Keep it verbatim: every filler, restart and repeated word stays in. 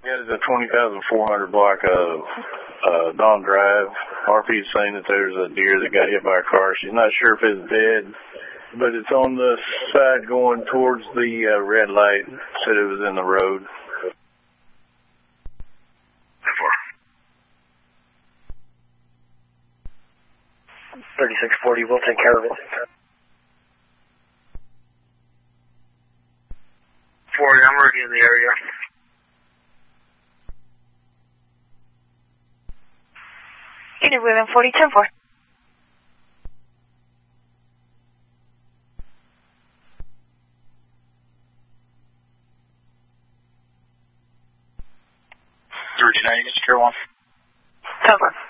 Yeah, it's a twenty thousand four hundred block of uh, Dawn Drive. R P is saying that there's a deer that got hit by a car. She's not sure if it's dead, but it's on the side going towards the uh, red light. Said it was in the road. thirty-six forty, we'll take care of it. forty, I'm already in the area. Unit Women forty, ten four. thirty-nine, secure one. ten four.